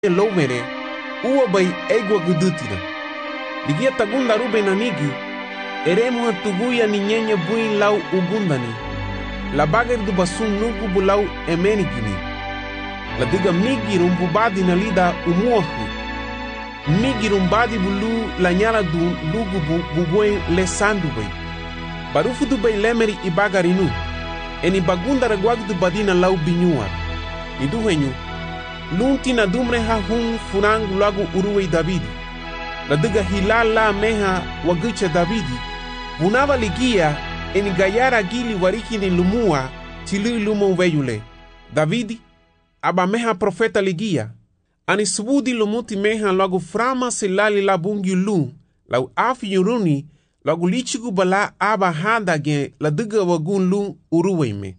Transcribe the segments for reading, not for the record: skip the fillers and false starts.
lovere uwa bay egwa gudutira. Ligia tagunda rube nanigi eremu hatuguya ni nyenye buin lau ugundani. La bager du basun nuku bulau emenigini. La diga migi rumbubadi na lida umuahu. Migi rumbadi bulu la nyara du lugu bubuen le sandu bay. Barufu du bay lemeri ibagarinu. Eni bagunda regwag du badina lau binyuar. Idu henyu. Lunti na dumre ha hun furang lagu uruwe Davidi. La diga hilala meha wagucha Davidi. Bunava ligia eni gayara gili wariki ni lumua tili lumo veyule. Davidi aba meha profeta ligia. Ani subudi lumuti meha lagu frama silali la bungi lu. Lau afi yuruni lagu lichigu bala aba handage la diga wagun lu uruwe me.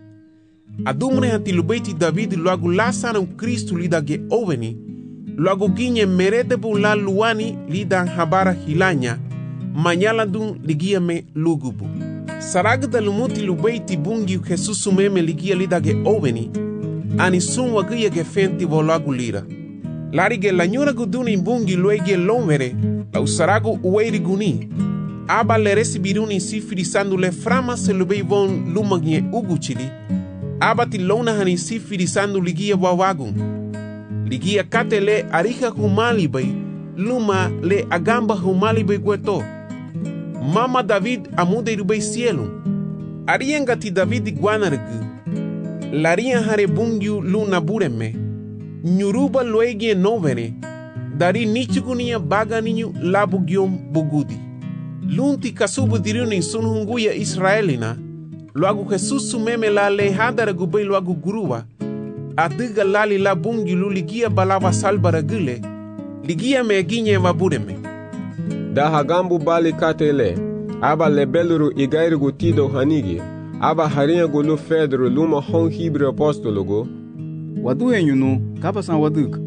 Adumre hatilubeti David luagu lasana Kristu lida ge oveni, luagu ginye merete bu la luani lida habara hilanya, manyala dun ligia me lugubu. Saragda lumuti lubeti bungi Jesus meme ligia lida ge oveni, ani sun wagia ge fenti vo luagu lira. Lari ge lanyura guduni bungi luege lomvere, la usaragu uweiri guni. Aba le resibiruni sifiri sandu le frama se lubei von lumagne uguchili, abati lona hani sifiri sandu ligia wawagun. Ligia kate le arika humali bay, luma le agamba humali bay gueto. Mama David amude irubay cielo. Ariengati David guanargu. Laria hare bungyu luna bureme. Nyuruba luegie novere. Dari nichugunia baga ninyu labu gyom bugudi. Lunti kasubu diruni sunhunguya Israelina. Luagu Jesus sumeme la lehadara gubay luagu guruwa. Adiga lali la bungi lu ligia balava salbara gule. Ligia me ginye wabureme. Da hagambu bali katele. Aba lebeluru igairigu tido hanigi. Aba harinha gulu fedru luma hon hibri apostologo. Wadu enyunu kapasan waduk.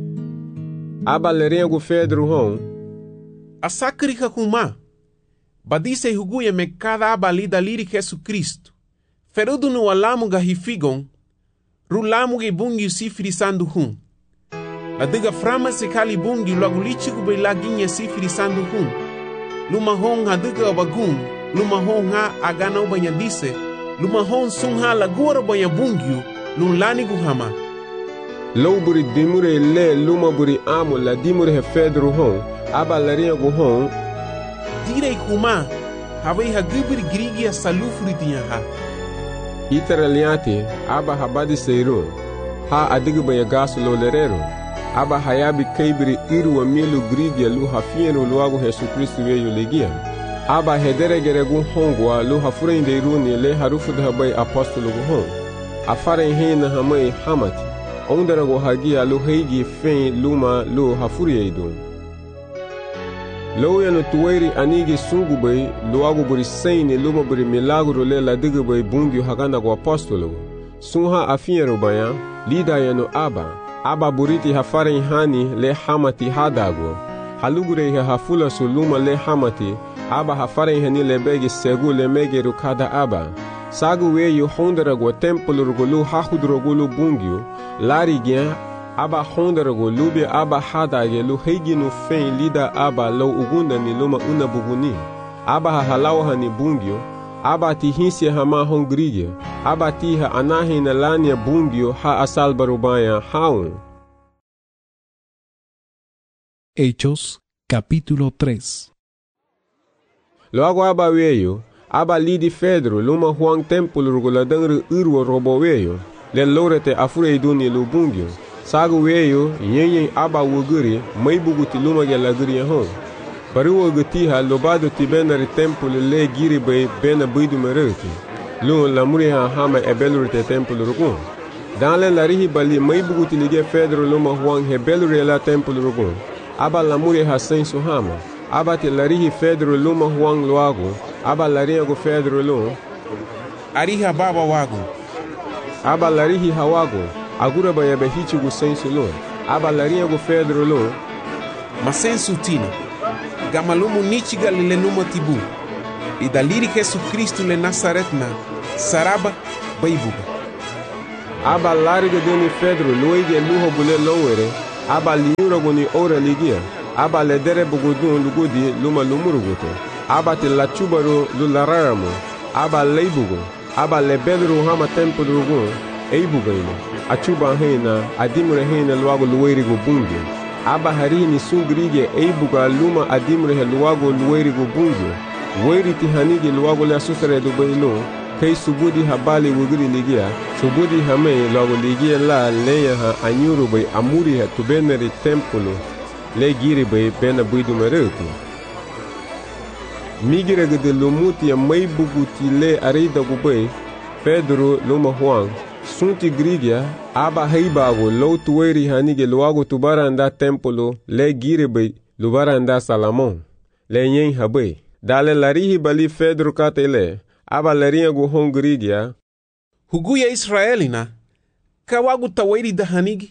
Aba leringu fedru hon. Asakrika kuma. Badise huguya me cada aba lida liri Jesus Cristo. Ferudu no alamu ga hifigon, rulamu ga bungi sifiri sandu hun. La diga frama se kali bungi logo lichigu be laginha sifiri sandu hun. Luma hon ha diga bagun, luma hon ha agana ubanya dise, luma hon sun ha lagura banya bungiu, lulani guhama. Loburi dimure le luma buri amu la dimure he fedru hon, aba larinha gu hon. Direi kuma, havei ha gibri grigia salufri tinha ha. Itaraliati aba habadi seirun ha adigu baya gasu lo lerero aba hayabi kaibri iru wa milu grigia lu hafienu luagu Yesu Kristu weyu legia aba hedere geregu hongwa lu hafurende iruni le harufu dhabai apostolo gu hong afara hina hamai hamati ondara go hagia lu heigi fen luma lu hafuri idun Loya no tuwairi anigi sungu bay luagu buri saini luma buri milagro le la digu bay bungi haganda go apostolo. Sunha afiero baya lida yano aba buriti hafari hani le hamati hadago. Halugure hafula suluma le hamati aba hafari hani le begi segu le mege rukada aba. Sagu weyu hondara go templo rugulu hahudrogulu bungiu lari gyan aba hondarago lube aba hadage lu heiginu fen lida aba lo ugunda ni luma una buguni aba halawa ni bungio aba tihinsi hama hongriye aba tiha anahi na lania bungio ha asal barubaya haun. Hechos capítulo 3. Luego aba weyo aba lidi Fedro luma huang templo rugula dangru urwo robo weyo le lorete afure iduni lu bungio Sagu weyo yenyen aba wuguri mai buguti luma gela guri hon. Bari wuguti ha lobado ti benari temple le giri bay bena bidu mereti. Lun la muri ha hama ebelurite temple rugun. Dan len la rihi bali mai buguti lige Fedro luma huang hebelure la temple rugun. Aba la muri ha sensu hama. Aba ti la rihi Fedro luma huang luagu. Aba la rihi go Fedro lun. Ariha baba wagu. Aba la rihi hawagu. Agura baya behichi gu sensu lo. Aba larinha gu Fedro lo. Masensu tina. Gamalumu nichiga lile numa tibu. Idaliri Jesus Kristu le Nazaretna. Saraba baibuga. Aba lariga doni Fedro loige luho bule lowere. aba linyuragu ni ora ligia, aba ledere bugudun lugudi luma lumuruguto, aba te lachubaru lulararamu, aba leibugu, aba lebelru hama tempulurugun, eibugaina, achuba hena, adimure hena luago luerigu bungi, aba harini sungrige eibuga luma adimure luago luerigu bungi, weiriti hanigi luago le asusare du bailu, kei subudi habali wugiri ligia, subudi hame luago ligia la leya ha anyuru bai amuri ha tubeneri tempulu, le giri bai bena buidu meruku. Migira gede lumuti ya maibugu ti le arida gubai, Pedro luma Juan, sunti grigia, aba heibago lo tueri hanige luago tubaranda tempulu, le giri bai lubaranda Salamon, le nyen habai. Dale larihi bali Pedro katele, aba larinha gu hongrigia. Huguya Israelina, kawagu tawairi da hanigi,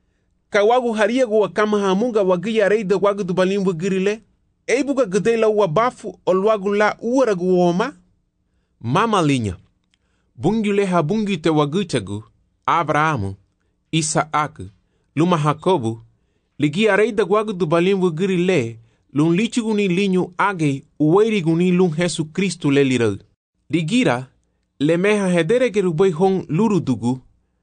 kawagu haria gu wakama hamunga wagia reida wagu du balimbu girile, eibuga gedela wabafu olwagu la uara gu woma. Mama linha, bungile ha bungi te waguchagu, Abrahamu, Isaac, luma Jacobu, ligia reida wagu du balimbu girile, lun lichigu ni linho age uweirigu ni lun Jesu Kristu le lirau. Ligira, le meha hedere gerubai hong lurudugu,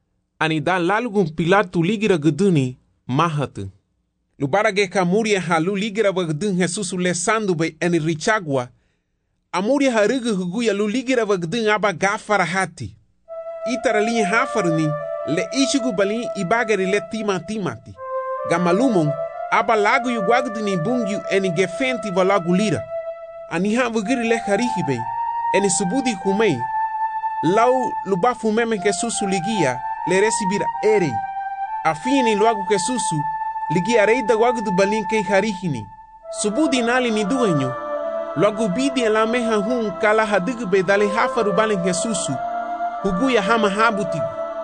ani da lalugun Pilatu ligira geduni mahatu. Lubara ge kamuria halu ligira wagdun Jesus le sandu bai eni richagwa, amuria harugu huguya lu ligira wagdun aba gafara hati. Itara linha hafaruni le ichigu balin ibagari le timati. Gamalumon, aba lagu yu gwagduni bungyu eni gefenti valagu lira. Ani ha wugiri le harihi bai, eni subudi kumei, lau lubafu meme kesusu ligia, le resibira erei. Afini luagu kesusu, ligia reida wagdu balin kei harihini. Subudi nali ni duenyo, luagu bidi la meha hun kala hadigu be dale hafaru balin kesusu, huguya hama habutigu.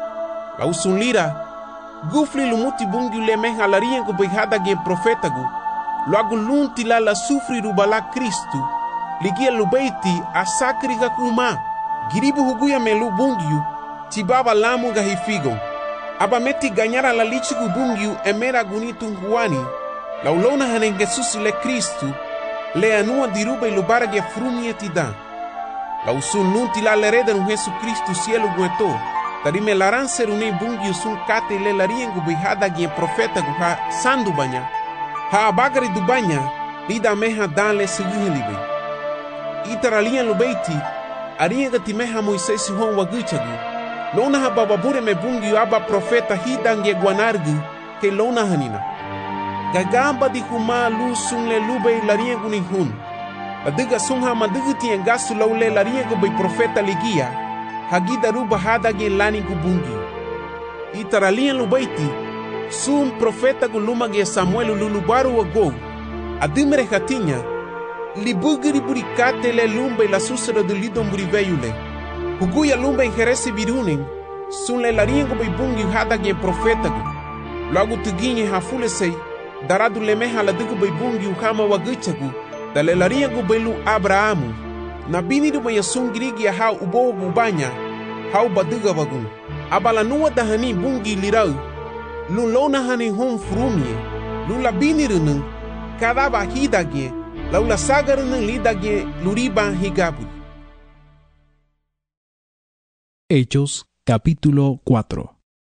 Lau sunlira, gufli lumuti bungu le meha lariengu be hadagen profetagu, luagu lunti la sufri rubala Kristu, ligia lubeiti asakri kakuma, giribu huguya melu bungiu, tibaba lamu gahifigo. Aba meti ganyara la lichigu bungiu emera gunitu huani, laulona hanen Jesus le Kristu, le anua dirube lubarage frumie tida. Lausun nunti la lereda nu Jesu Kristu cielo gueto, tarime laran serune bungiu sun kate le lariengu bihada gien profeta guha sandu banya, ha abagari du banya, lida meha dan le seguhilibe. Itaralian lubeiti, arienga timeha Moisés hon waguchagu, lona ha bababure me bungiu aba profeta hidange guanargu, ke lona hanina. Gagamba di huma lu sun le lube lariengu ni hun, adiga sun ha maduguti engasu laule lariengu bai profeta ligia, hagida ruba hadage lani gu bungiu. Itaralian lubeiti, sun profeta gulumage Samuel lulubaru wago, adimre hatinya, libugiri burikate le lumbe la susera de lidon buriveyule. Huguya lumbe ingerese birunen, sun le lariengo bai bungi hadage profetagu. Logo tuginye hafulesei, daradu lemeha la dugu bai bungi uhama waguchagu, da le lariengo bai lu Abrahamu. Na binidu bai sun girigi ha ubo bubanya, ha baduga wagun. Abala nuwa dahani bungi lirau, lu lona hani hon frumie, lu la binirunun, kadaba hidage, laula sagarunun lidage luriba higaburi. Hechos capítulo 4.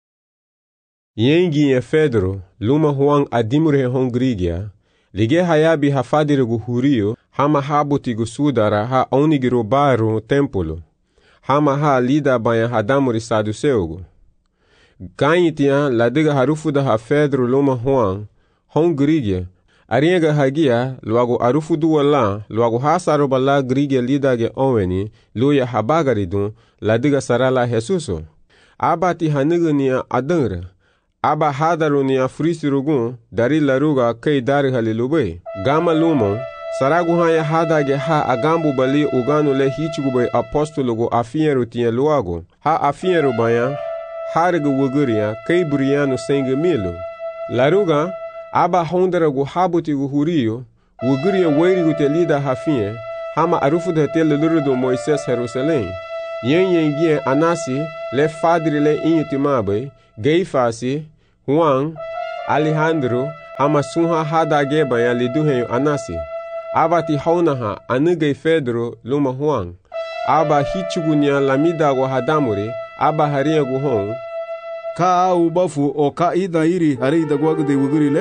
Yengi e Pedro, luma Juan adimure hongrigia, lige hayabi hafadire hurio, hama habuti sudara ha onigiro baru tempolo, hama ha lida banha hadamuri saduceugo. Ganhitian ladiga harufuda ha Pedro luma Juan, hongrigia, arienga hagia, luago arufudu wala, luago hasaroba la grigia lidage onweni, luya habagaridun, ladiga sarala Jesuso. Abati hanigania adangre, aba hadarunia frisirugun, dari laruga kei dari halilube. Gama lumon, saraguhanya hadage ha agambu bali uganu le hichigube apostologo afieru tinha luago. Ha afieru banya, hariga wuguria kei buriano senge milo. Laruga, aba hondaragu habutigu hurio, wuguria weirigu te lida hafie, hama arufu de tele lurudo Moisés Jerusalém. Yen anasi, le fadri le inyutimabe, Geifasi, Juan, Alejandro hama sunha hadage baya liduhenyo anasi. Aba ti haunaha anigay Pedro luma Juan. Aba hichugunya lamida wa hadamure. Aba haria guhon. Ka ubafu o ka ida iri harida gwagde wugurile?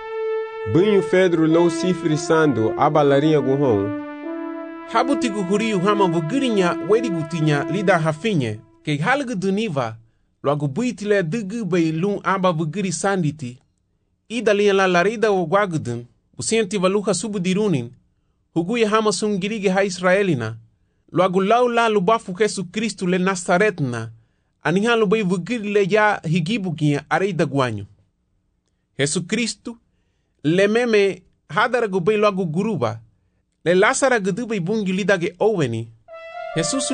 Bunyu Pedro lo sifri sando aba laria guhon. Habuti guhuriu hama vugurinya wedi gutinya lida hafinye. Ke halgu duniva. Logo buitile dugu bay lun aba vuguri sanditi. Ida lia la larida o gwagudun. Usienti valuha subu dirunin. Huguya hama sungirige ha Israelina. Logo lau la lubafu Jesu Kristu le Nazaretna. Aniha lubay vuguri le ya higibugia areida guanyo. Jesu Kristu le meme hadara gubay logo guruba. Le Lazara gudubay bungi lidage oweni. Jesus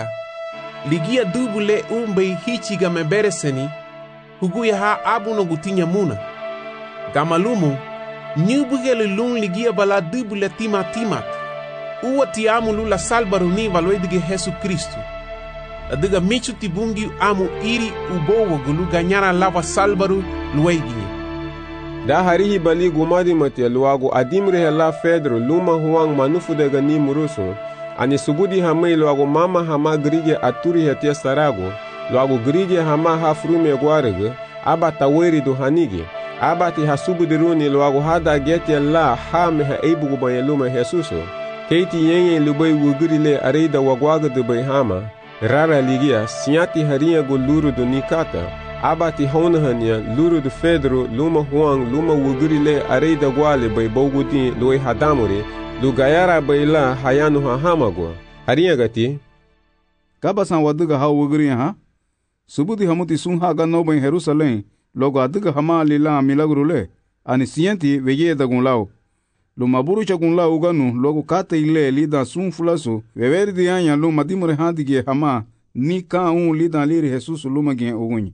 ligia dubu le umbay hichiga mebereseni. Huguya ha abu no gutinya muna. Gamalumu nyubugele lun ligia bala dubu le timat. Uwa ti amu lula salbaru ni valoedige Jesus Kristu. Adiga michu ti bungi amu iri ubowo gulu ganyara lava salbaru lueginye. Da harihi bali gumadi mate luago adimre hela Pedro luma Juan manufu de gani murusu. Ani subudi hamai luago mama hama grige aturi hetia sarago. Luago grige hama hafrume guarege. Aba taweri do hanige. Aba ti hasubudi runi luago hada getia la hame ha eibugu banye luma Jesuso. Keiti yenye lubai wugurile areida wagwaga de bai hama. Rara ligia sinyati haria go luru do nikata. Abati honahanya luru de Pedro luma Juan luma wugurile areida gwale bai bogudi loi hadamure lu gayara bai la hayanu hahamago haria gati Kabasan waduga ha wuguri ha subudi hamuti sun haga no bai Jerusalem logo aduga hama lila milagrule ani sienti veye da gunlao luma burucha gunlao uganu logo kate ile lida sun fulaso veverdi anya luma dimure handige hama ni ka un lida liri Jesus luma gen ogunyi.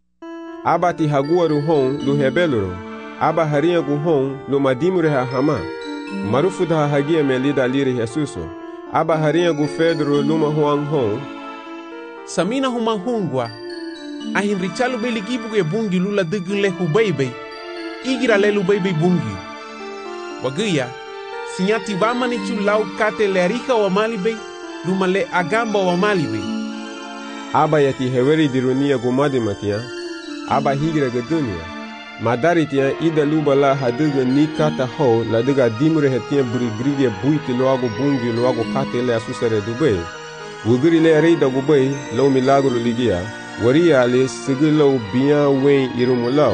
Aba ti haguaru hon lu hebeluro. Aba haria gu hon lu madimure ha hama. Marufu da hagia me lida liri Jesuso. Aba haria gu Pedro luma Juan hon. Samina huma hungwa. Ahin richalu be ligibu ge bungi lula dugun le hubeibe. Igira le lubeibe bungi. Waguya. Sinyati vamani chu lau kate le arika wa malibe. Luma le agamba wa malibe. Aba yati heweri dirunia gumadi matia. Aba higira gedunia. Madari tia ida lubala haduga ni kata ho la duga dimure hetia burigrige buiti loago bungi loago kate le asusere dube. Wuguri le areida gubay lo milagro ligia. Waria le sigilo bian wen irumulau.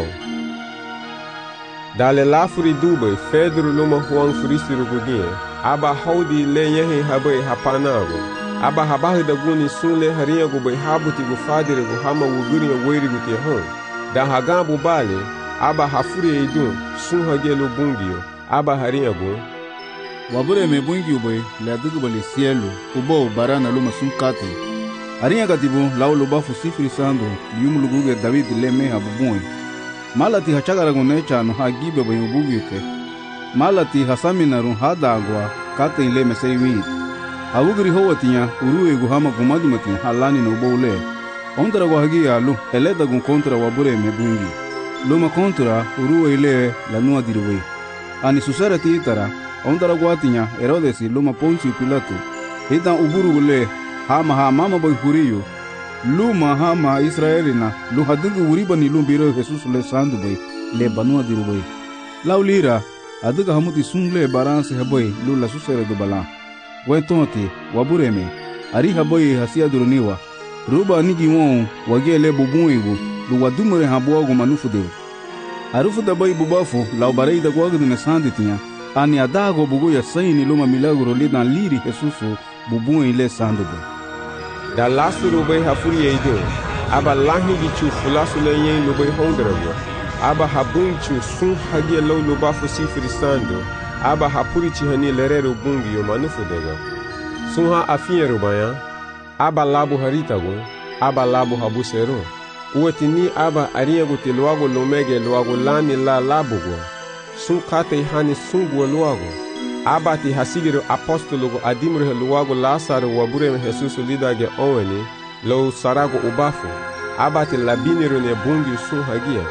Dale lafuri dube Pedro luma Juan furisiru gugie. Aba haudi le yehe habay hapanago. Aba habahi da guni sunle haria gubay habuti gufadire guhama wuguri ya weri gutie hon. Da hagambu bale, aba hafuri eidun, sun hagelo bungio, aba haria gu. Wabure me bungi ube, le adugu bali sielu, ubo barana luma sun kati. Haria gatibu, lau lubafu sifri sando, liumu luguge David le meha bubui. Malati hachagara gunecha no hagibe bayi ubugite. Malati hasamina run hadagwa, kate ile mesei wit. Awugri hoatinya, urue guhama gumadimati halani no ubo ule. Ondra wahagi alu eleda gun kontra wabure me bungi luma kontra uruwe ile la nua dirwe ani susara titara ondra gwatinya Herodes luma Poncio Pilato ita uburu gule hama mama boy huriyo luma hama Israelina lu hadugu uriba ni lumbiro Jesus le sandu boy le banua dirwe laulira aduga hamuti sungle baranse haboy lu la susara do bala wentonti wabure me ari haboy hasia duruniwa Ruba nigi won wagele bubuingu lu wadumure habogo manufu de. Arufu da bai bubafu la barei da gwagu ne sanditinha ani adago bugo ya saini luma milagro lida liri Jesusu bubuin le sandugo. Da lasu rubai hafuri eido. Aba lahi gichu fulasu le yen lubai hondrago. Aba habunchu sun hagia lo lubafu sifri sando. Aba hapuri chihani lerero bungi yo manufu dega. Sunha afinye rubaya. Aba labu haritago, aba labu habusero. Uwetini aba ariago te luago lomege luago lani la labugo. Sun kate hani sungu luago. Aba ti hasigiro apostologo adimure luago Lazaro wabure Jesusu lidage oweni lo sarago ubafu. Aba ti labiniro ne bungi sun hagia.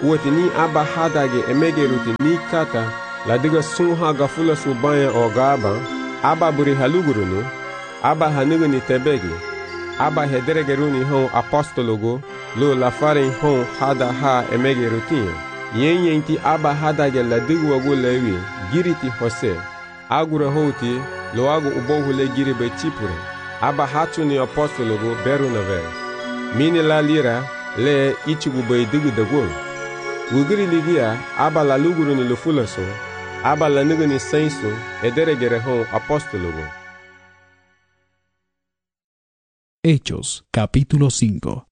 uati ni aba hadage emege ruti ni kata ladiga sunha gafula subaya o gaba aba buri halugurunu aba hanigani tebegi aba hederegeruni hon apostologo lo lafaren hon hada ha emege rutinha yenti aba hadage ladiga wago lewi giriti hose agura hoti lo ago ubohule giri be chipure aba hatuni apostologo beru naver mini la lira le ichigu be digu dagol wugiri ligia aba la luguru ni lufulaso aba la nigani senso ederegere hon apostologo. Hechos capítulo 5.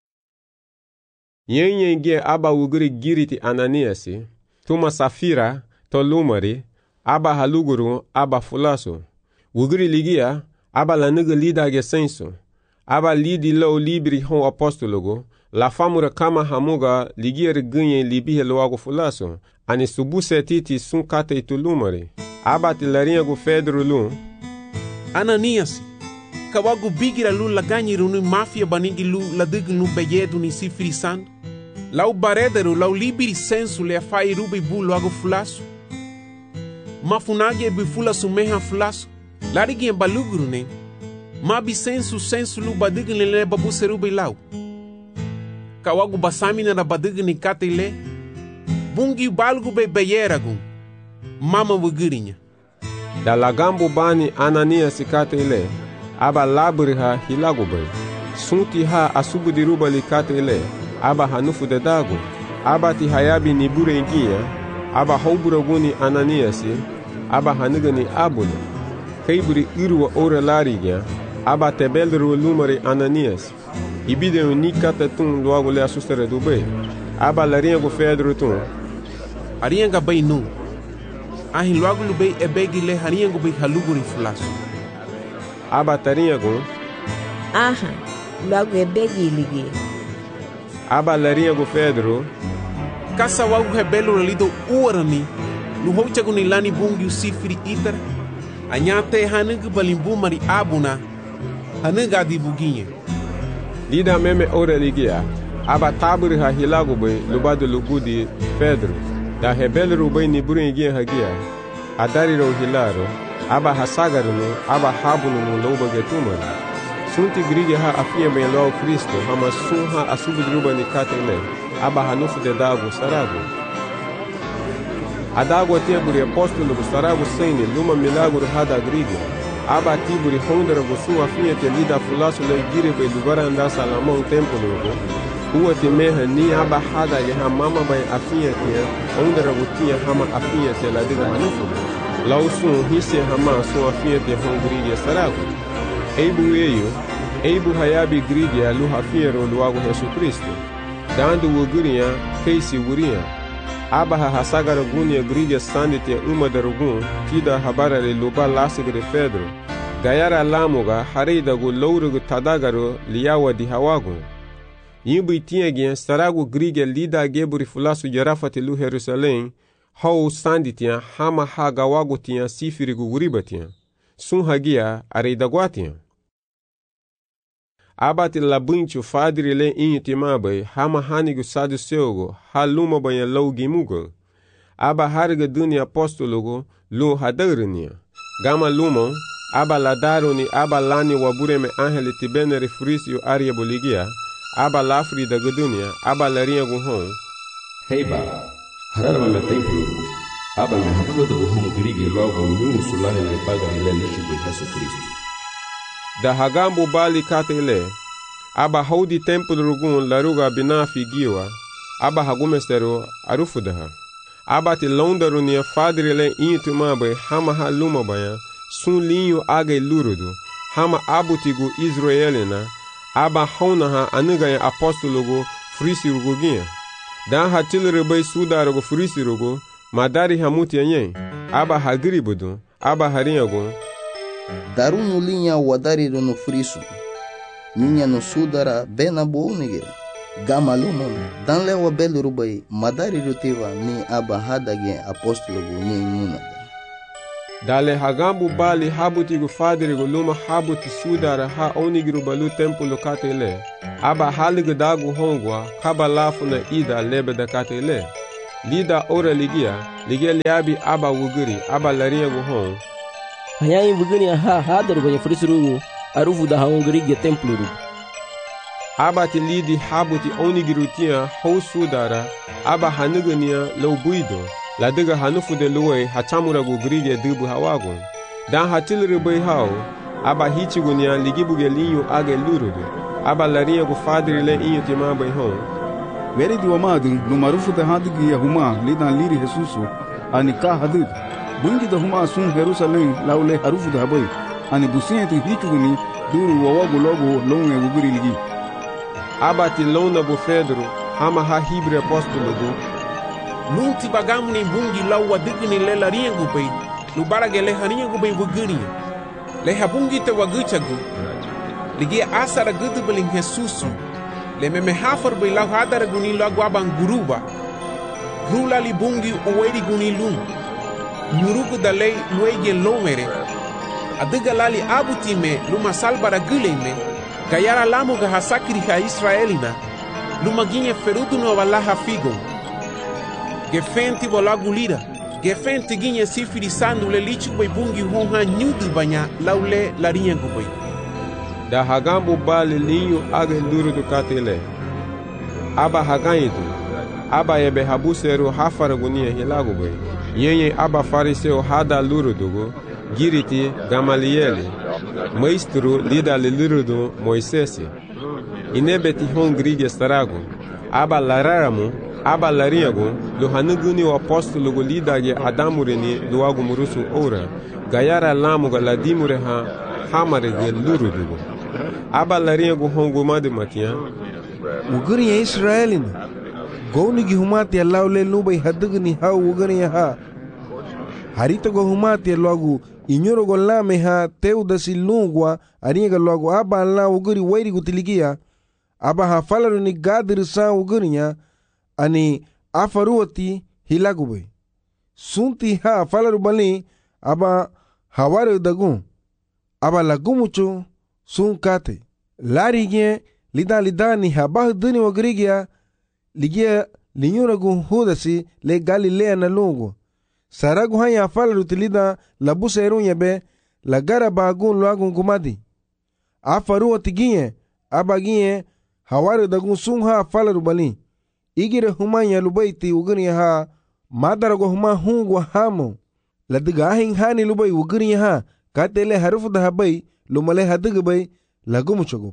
Yenye aba wugiri giriti Ananiasi tuma Safira to lumari aba haluguru aba fulaso wugiri ligia aba la niga lidage senso aba lidi lo libri hon apostologo la famura kama hamuga ligier ganhe libihe loago fulaso ani subuse titi sun kate itulumari aba tilarinha go Pedro lu Ananias kawagu bigira lu la ganhiru ni mafia banigi lu la dig nu beyedu ni sifrisan lau baredero lau libri sensu le fai rubi bu loago fulaso mafunage bi fulaso meha fulaso larigi baluguru ne mabi sensu lu badig le babu serubi lau kawagu basamina na badig ni katile bungi balgu be beyeragu mama wugirinya da lagambo bani Ananias katile aba labriha hilago bay sunti ha asubu diruba likatile aba hanufu de dago aba ti hayabi ni burengia aba hauburaguni Ananias aba hanigani abuna kaiburi irwa ora lariga aba tebelru lumari Ananias ibide ni katatun logo le asustere do bay aba larinha go Pedro tun arianga bay nu ahin logo lu bay ebegi le harianga bay haluguri flaso aba tarinha go aha logo ebegi ligi aba larinha go Pedro kasa wagu rebelo lido urani lu hochagu ni lani bungi usifri itar anyate hanig balimbu mari abuna haniga di buginha lida meme ora ligia aba taburi ha hilago bay lubado lugudi Pedro da rebelo bay ni buringia hagia adariro hilaro aba hasagaruno aba habuno loba getumani sunti grige ha afia ben lo Cristo hama sunha asubudruba ni katele aba hanufu de dago sarago adago teburi apostolo go sarago sene luma milagro hada grige aba tiburi hondera go su afia te lida fulaso le gire be lugara anda salamon templo go uwa te meha ni aba hada ge ha mama bay afia te hondera go tia hama afia te la diga hanufu lausun hisse hama su afia te hongrigue sarago eibu hayabi grige alu hafiero luago Jesus Cristo dando wugurinha keisi wurinha aba hasagara gunia grige sandite uma darugun tida habarare luba lasigre Pedro gayara lamuga hareida go lourugo tadagaro liawa di hawago yimbu tinha sarago grige lida geburi fulasu jarafati lu Jerusalém hau sanditia hama hagawago tinha sifirigo guribatia sun hagia areida guatia abati labunchu fadri le intimabai hama hanigu saduceugo haluma banha laugimugo aba harga dunia apostologo lu hadarnia gama lumon aba ladaroni aba lani wabureme angeli tibene refrisio aria boligia aba lafri da dunia aba larinha guhon heiba harara me templo aba me habulo do guhon grige logo nyunu sulane le paga le lishi do Jesus Cristo da hagambo bali katele aba haudi templo rugun laruga binafi giwa aba hagumestero arufudaha aba ti londaru nia fadri le intumabe hama haluma baya sun linho aga lurudu hama abutigu israelina aba honaha aniga apostologo frisirugoginha dan hatilere bay sudarugo frisirugo madari hamuti yanyen aba hagribudu aba harinhago darunu linha wadariru no friso minha no sudara bena bounige gamalumon dan lewa belurubai madari rutiva ni aba hadage apostologo ni munada Dale hagambu bali habutigu fadirigu luma habuti sudara ha onigiru balu templo katele. Aba haligu dagu hongwa kaba lafu na ida lebe da katele. Lida ora ligia liabi aba wuguri aba lariyagu hong. Hayayin wuguri ha hadaru banya frisurugu arufu da honguri ge templo rugu. Aba ti lidi habuti onigiru tia ho sudara aba hanugania lo buido. La diga hanufu de luwe hatamura gu grige dubu hawagun. Dan hatilri bai hao, aba hichigunia ligibuge linyu age lurudu. Aba laria gu fadri le inyo tima bai hon. Veri di wamadu no marufu de hadigi ya huma lidan liri Jesusu ani ka hadid. Bungi da huma sun Jerusalem laule harufu de habai. Ani busienti hichuguni duru wawagu logo longe wuguri ligi. Aba ti lona bu Fedro hama ha hibre apostolo gu. Nunti bagamu ni bungi lau wadigni le laria gubai, lubarage le haria gubai wuguri. Le habungi te waguchagu. Ligia asara gudu beling Jesusu. Le meme hafar bai lau hadara guni lau guaban guruba. Rula li bungi uweri guni lung. Nurugu da lei luege lomere. Adiga lali abutime luma salbara gule me. Gayara lamu ga hasakiri ha Israelina. Luma ginye ferudu no walaha figo. Gefenti bolagu lira. Gefenti ginye sifiri sandu le lichu bai bungi honha nyudu banya laule larinha gubai. Da hagambu bali linyu age lurudu katele. Aba haganyidu. Aba ebe habuseru hafaragunia hilagu bai. Yenye aba fariseo hada lurudugu. Giriti Gamalieli. Maestro lida le lurudu Moisesi. Inebeti hongrige staragu. Aba lararamu. Aba lariagu, lo hanuguni o apostolo lidage adamurini luagu murusu ora, gayara lamuga ladimure ha hamarege lurudugu. Aba lariagu hongu madimatia. Uguri ya Israelina. Gounigi humati ya laule nubai haduguni ha uguri ya ha. Harita go humati ya luagu inyoro go lame ha teudasi lungwa ariega luagu aba la uguri wairi gutiligia. Aba ha falaruni gadiru sa uguri ya. Ani afaruati hilagube. Sunti ha falaru bali aba haware dagun. Aba lagumucho sun kate. Larige lida ni habah duni wagrigia ligia linyuragu hudasi le Galilea na lungu. Saragu haya falaru tilida labusa erunya be lagara bagun luagun kumadi. Afaruati ginye aba ginye haware dagun sun ha falaru bali. Igire humanya lubaiti uguni ha madarago huma hungwa hamo ladiga ahin hani lubai uguni ha katele harufu da habai lumale hadiga bai lagumuchogo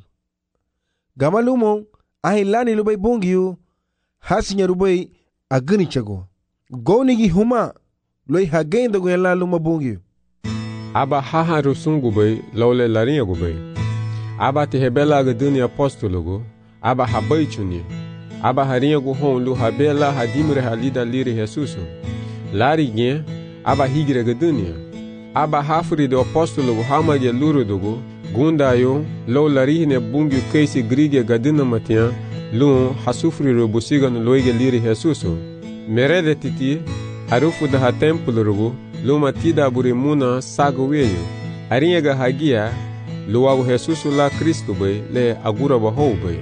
gamalumo ahin lani lubai bungiyu hasinya lubai aguni chago gonigi huma loi hagenda go yalla luma bungiyu Aba haha rusungu bai laule larinha gu bai aba te hebela ga duni apostologo aba habai chuni Aba harinha gu hon lu habela hadimre halida liri Jesusu. Lari nye, aba higre gadunia. Aba hafri de apostolo gu hamage lurudugu, gundayo, lo larihne bungi keisi grige gadina matia, lu hasufri rubusiga no loige liri Jesusu. Merede titi, arufu da ha templo rugu, lu matida burimuna sago weyo. Harinha ga hagia, lu agu Jesusu la Cristo bai, le agura bahou bai.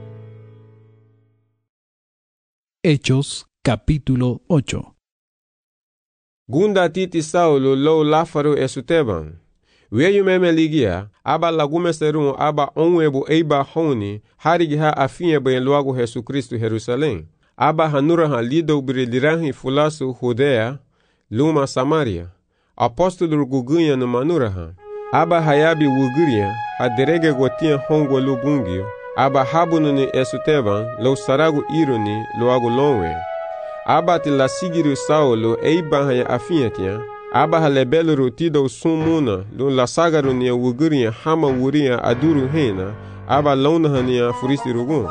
Hechos capítulo 8. Gunda titi Saulo lo lafaru esuteban. Weyu meme ligia, aba lagume serun aba onwebu eiba honi, harigi ha afinye bayan luagu Jesu Kristu Jerusalem. Aba hanura ha lido brilirahi fulasu Judea, luma Samaria. Apostolur gugunya no manura ha. Aba hayabi wuguria, ha derege gotia hongo lubungio. Aba habununi esuteban, lo saragu ironi, lo agu lonwe. Aba ti la sigiru Saulo eiba haya afinyetia. Aba halebelu rutido sumuna, lo la sagaru nia wuguria hama wuria aduru hena. Aba lona hania furisi rugun.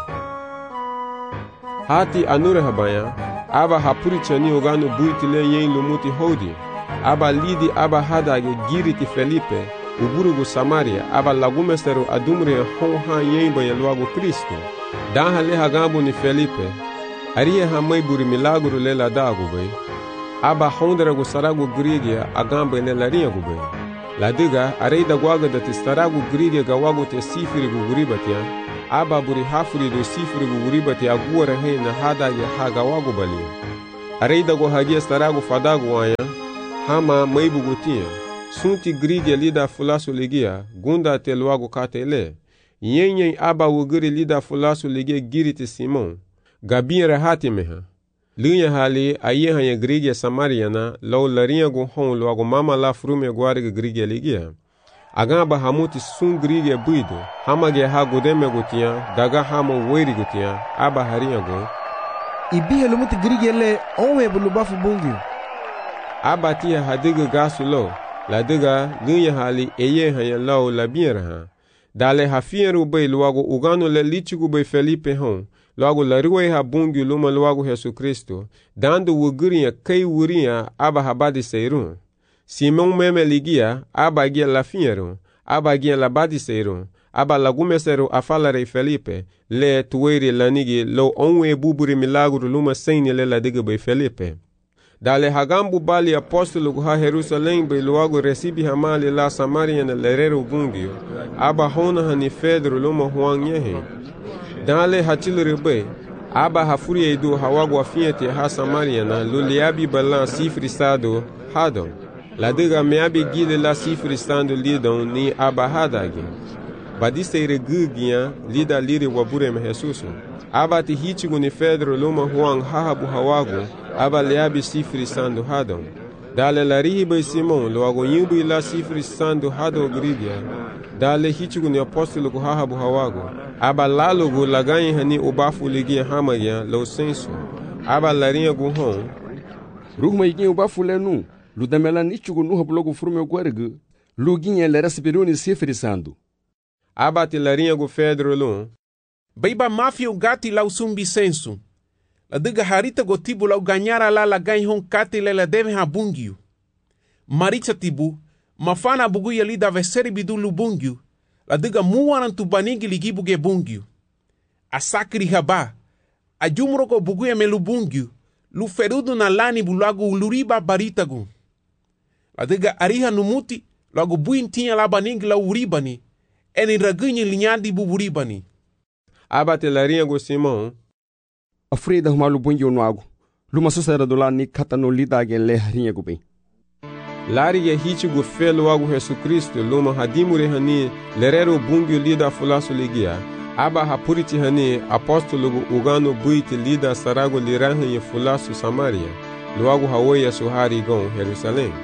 Hati anure habaya. Aba hapuri chani ogano buitile yen lumuti hodi. Aba lidi aba hadage giriti Felipe. Uburugu Samaria, aba lagumesteru adumre honha yemba ya luago Kristo. Dan hale hagambu ni Felipe. Arie hamai buri milaguru lela dagu bai. aba hondra go sarago grigia agamba ne larinha go bem. Ladiga areida guaga da te sarago grigia ga wago te sifiri go guribatia, aba buri hafuri do sifiri go guribati agura he na hada ya haga wago balia. Areida go hagia sarago fadago aya, hama maibu gotia. Sunti grigia lida fulasu ligia, gunda te luago katele. Yenyen aba wuguri lida fulasu ligia giriti Simon. Gabin rahati meha. Lunya hali aye hanya grigia Samariana, lau larinha go hon luago mama la frume guariga grigia ligia. Agamba hamuti sun grigia buido, hamage ha godeme gotia, daga hamo weri gotia, aba harinha go. Ibiha lumuti grigia le, onwe bulubafu bungi. Aba tia hadiga gasu lo. La diga lunya hali eye hanya lau la bienraha. Dale hafieru bay luago ugano le lichigu bay Felipe hon. Luago la ruwe ha bungi luma luago Yesu Kristo. Dando wuguria kei wuria aba habadi seirun. Simon meme ligia aba gia la fieru. Aba gia la badi seirun. Aba lagume seru afalare Felipe. Le tuweri lanigi lo onwe buburi milagru luma seini le la diga bay Felipe. Dale hagambu bali apostolo ha Jerusalém be luago recibi hamali la Samaria na lerero bungio. Aba hona hani Pedro luma huang yehe. Dale hatilere be. Aba hafuri edu hawago afiete ha Samaria na luliabi balan sifri sado hadon. La diga meabi gile la sifri stando lidon ni aba hadagi. Badiste gugia lida liri wabure me Jesuso. Aba ti hitigo ni Pedro luma huang hahabu hawago. Aba leabi sifri sando hadon. Dale la rihiba Simon luago yimbu ila sifri sando hado gridia. Dale hitigo ni apostolo go hahabu hawago. Aba lalogo laganyi hani ubafu ligia hamaya lo senso. Aba larinha go hon. Rugma igi ubafu lenu. Ludamela nichugo nuha blogo frume guergu. Luginha lera sibiruni sifri sando. Aba te larinha go Pedro lo. Baiba mafia o gati lau sumbi senso. La diga harita go tibu lau ganhara la ganha hon kati la deve habungio. Maritza tibu, mafana buguia li da veseri bidu lubungio. La diga muaran tu banigi ligibu ge bungio. A sakri haba, a jumro go buguia me lubungio. Lu ferudo na lani bulago uluriba baritago. La diga ariha numuti, lago buin tinha la banigi la uribani. Eni ragunha linhadi buburibani. Aba te larinha go Simon. Afreda humalu bungi onuago. Luma susera do lani katano lidage le harinha go bem. Lari ye hitigo felo ago Yesu Kristo luma hadimure hani lerero bungi lida fulasu ligia. Aba hapuriti hani apostolo go ugano buiti lida sarago lirahan ye fulasu Samaria. Luago hawoya suhari gon Jerusalém.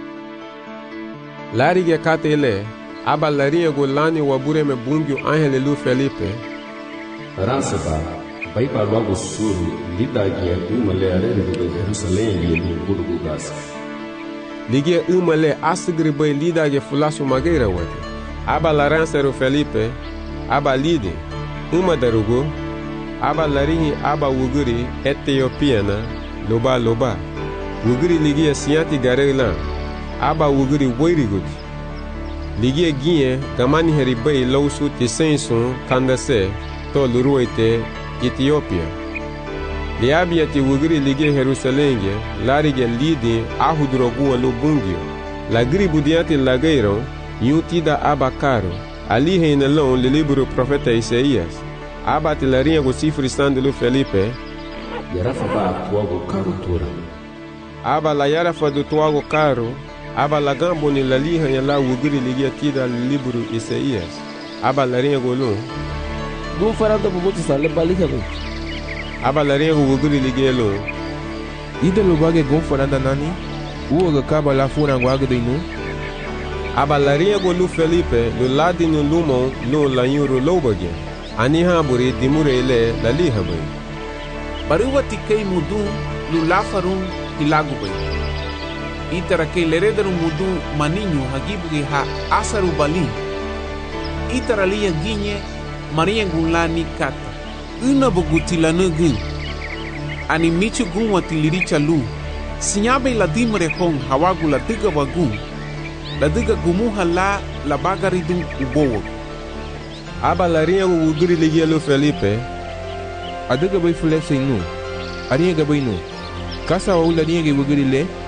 Lari ye kate ele. Aba larinha go lani wabure me bungi angele lu Felipe. Ransaba, vai para logo suru, lidagia uma learene do Jerusalém e do Burgo Gás. Ligia uma le asgri bai lidagia fulasu mageira wate. Aba laranceiro Felipe, aba lide, uma darugo, aba larinhi aba wuguri Etiopiana, loba. Wuguri ligia siati garela, aba wuguri woiriguti. Ligia guinha, gamani heribai lausu tisensun kandase, to luruete Etiópia. Liabia te wugri ligue Jerusalém, larige lide ahudrogua no bungio. Lagribu diante lagueiro, yutida abacaro. Ali reinalão le livro profeta Isaías. Abate larinha go cifre sandelo Felipe. Yarafa ba tuago caro tura. Aba la yarafa do tuago caro. Aba la gambo ni la liha ya la wugri ligue tida livro Isaías. Aba larinha go lo. Dum farada bubuti sale balika go. Aba larinha go wugri ligue lo. Ida lo bage gon farada nani? Uoga kaba la fura ngwaga do inu. Aba larinha go lu Felipe lo ladi no lumon lo la yuro lobage. Ani haburi dimure ele la liha bai. Baruwa tikei mudum lu lafarun ilagu bai. Itara kei leredaru mudum maninho hagibuge ha asaru bali. Itara liya ginye Maria gunlani kata. Una bogutila nugu. Ani michu gunwa tiliricha lu. Sinyabe la dimre hong hawagu la diga wagun. La diga gumuha la bagaridun ubowo. Aba larinha go wugri ligia lo Felipe. Adiga bai fulese inu. Arinha ga bai nu. Kasa wa ula rinha ga wugri le.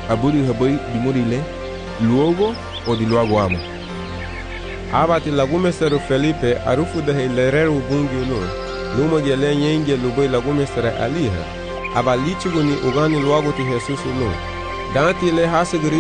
aburi habai di morile, luogo o di luogo amo. Abati lagumesero Felipe arufu de heilereru bungi lo, luma gele nyenge lubai lagumesere aliha, aba lichiguni ugani luogo ti Jesus lo. Danti le hasegri